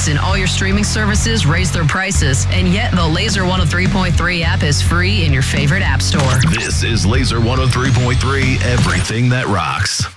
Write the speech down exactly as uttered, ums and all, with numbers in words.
Netflix and all your streaming services raise their prices, and yet the Laser one oh three point three app is free in your favorite app store. This is Laser one oh three point three, everything that rocks.